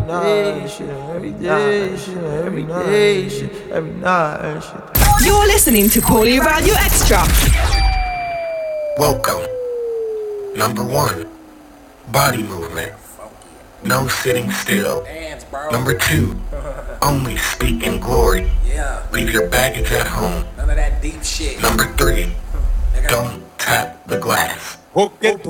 night, shit, every day, shit, every day, shit, every night, shit. You're listening to Paulie Radio Extra. Welcome. Number 1, body movement. No sitting still. Number 2, only speak in glory. Leave your baggage at home. None of that deep shit. Number 3, don't tap the glass.